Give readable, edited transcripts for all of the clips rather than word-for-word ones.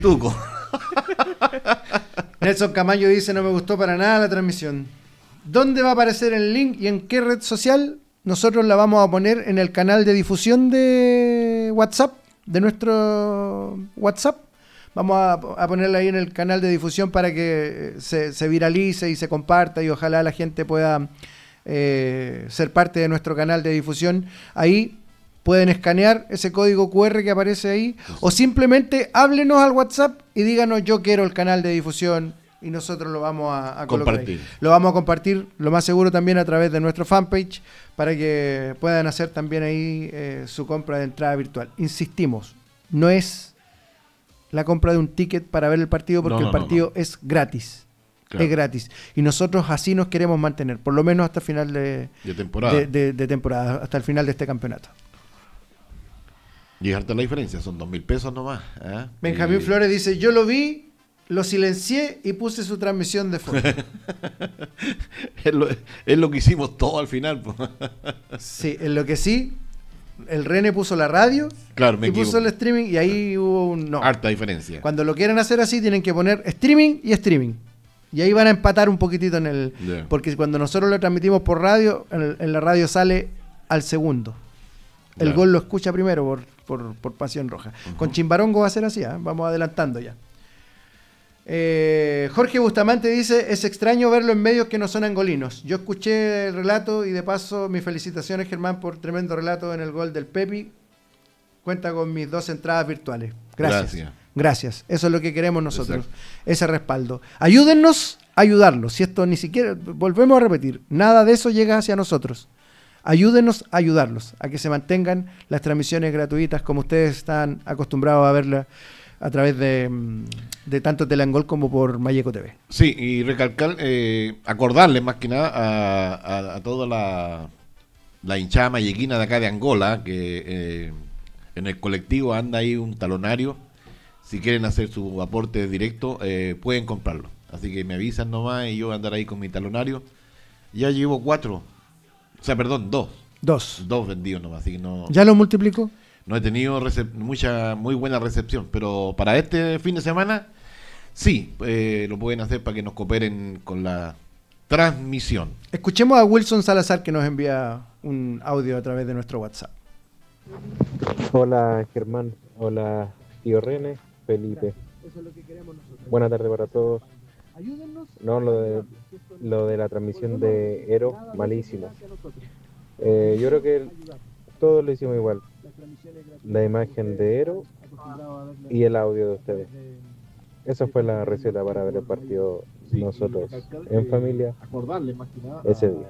Tuco. Nelson Camayo dice: no me gustó para nada la transmisión. ¿Dónde va a aparecer el link y en qué red social? Nosotros la vamos a poner en el canal de difusión de WhatsApp, de nuestro WhatsApp. Vamos a ponerla ahí en el canal de difusión para que se viralice y se comparta y ojalá la gente pueda ser parte de nuestro canal de difusión. Ahí pueden escanear ese código QR que aparece ahí o simplemente háblenos al WhatsApp y díganos: yo quiero el canal de difusión, y nosotros lo vamos a colocar ahí. Lo vamos a compartir, lo más seguro, también a través de nuestro fanpage para que puedan hacer también ahí su compra de entrada virtual. Insistimos, no es la compra de un ticket para ver el partido porque el partido es gratis. Claro. Es gratis. Y nosotros así nos queremos mantener, por lo menos hasta el final de temporada. De temporada, hasta el final de este campeonato. Y harta la diferencia, son 2.000 pesos nomás. Benjamín Flores dice: yo lo vi, lo silencié y puse su transmisión de fondo. es lo que hicimos todo al final. Sí, en lo que sí, el René puso la radio, claro, y puso el streaming, y ahí hubo un no. Harta diferencia. Cuando lo quieren hacer así, tienen que poner streaming y streaming. Y ahí van a empatar un poquitito en el... Yeah. Porque cuando nosotros lo transmitimos por radio, en la radio sale al segundo. El yeah. Gol lo escucha primero por Pasión Roja. Uh-huh. Con Chimbarongo va a ser así, vamos adelantando ya. Jorge Bustamante dice: es extraño verlo en medios que no son angolinos. Yo escuché el relato y de paso mis felicitaciones, Germán, por tremendo relato en el gol del Pepi. Cuenta con mis 2 entradas virtuales. Gracias. Eso es lo que queremos nosotros. Exacto. Ese respaldo. Ayúdennos a ayudarlos. Si esto ni siquiera, volvemos a repetir, nada de eso llega hacia nosotros. Ayúdenos a ayudarlos a que se mantengan las transmisiones gratuitas como ustedes están acostumbrados a verlas a través de tanto Telangol como por Mayeco TV. Sí, y recalcar, acordarles más que nada a toda la hinchada mayequina de acá de Angola, que en el colectivo anda ahí un talonario. Si quieren hacer su aporte directo, pueden comprarlo. Así que me avisan nomás y yo voy a andar ahí con mi talonario. Ya llevo 2 vendidos nomás, así que no... ¿Ya lo multiplicó? No he tenido muy buena recepción, pero para este fin de semana sí, lo pueden hacer para que nos cooperen con la transmisión. Escuchemos a Wilson Salazar, que nos envía un audio a través de nuestro WhatsApp. Hola Germán, hola tío René, Felipe. Eso es lo que queremos nosotros. Buenas tardes para todos. No, lo de la transmisión de Ero, malísimo. Yo creo que todos lo hicimos igual. La imagen de Ero y el audio de ustedes. Esa fue la receta para ver el partido nosotros en familia ese día.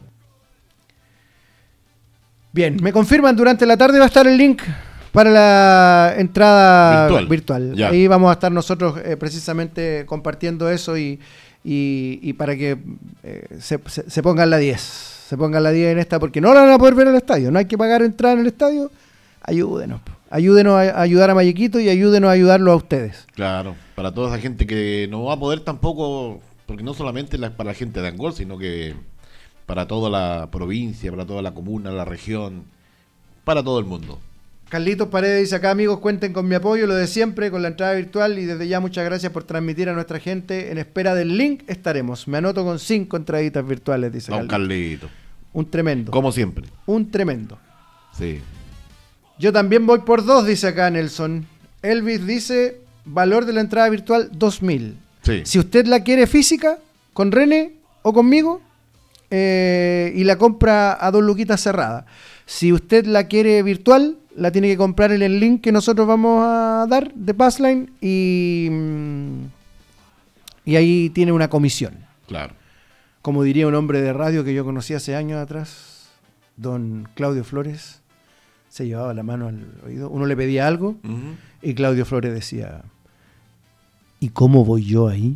Bien, me confirman, durante la tarde va a estar el link para la entrada virtual. Ahí vamos a estar nosotros precisamente compartiendo eso y para que se pongan la 10. Se pongan la 10 en esta, porque no la van a poder ver en el estadio. No hay que pagar entrada en el estadio. Ayúdenos a ayudar a Mayequito y ayúdenos a ayudarlo a ustedes. Claro, para toda esa gente que no va a poder tampoco, porque no solamente para la gente de Angol, sino que para toda la provincia, para toda la comuna, la región, para todo el mundo. Carlitos Paredes dice acá: amigos, cuenten con mi apoyo, lo de siempre, con la entrada virtual, y desde ya muchas gracias por transmitir a nuestra gente. En espera del link estaremos. Me anoto con 5 entraditas virtuales, dice Carlitos. Un tremendo. Como siempre. Un tremendo. Sí. Yo también voy por 2, dice acá Nelson. Elvis dice: valor de la entrada virtual, 2.000. Sí. Si usted la quiere física, con René o conmigo, y la compra a 2 luquitas cerrada. Si usted la quiere virtual, la tiene que comprar en el link que nosotros vamos a dar de Passline y ahí tiene una comisión. Claro. Como diría un hombre de radio que yo conocí hace años atrás, don Claudio Flores, se llevaba la mano al oído. Uno le pedía algo y Claudio Flores decía: ¿y cómo voy yo ahí?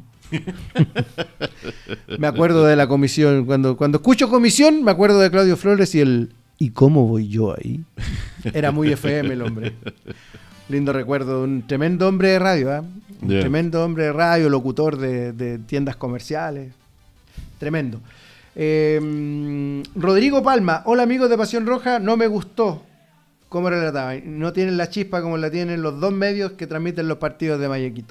Me acuerdo de la comisión. Cuando escucho comisión, me acuerdo de Claudio Flores y el ¿y cómo voy yo ahí? Era muy FM el hombre. Lindo recuerdo. Un tremendo hombre de radio, tremendo hombre de radio, locutor de tiendas comerciales. Tremendo. Rodrigo Palma: hola amigos de Pasión Roja, no me gustó como relataba. No tienen la chispa como la tienen los dos medios que transmiten los partidos de Mayequito.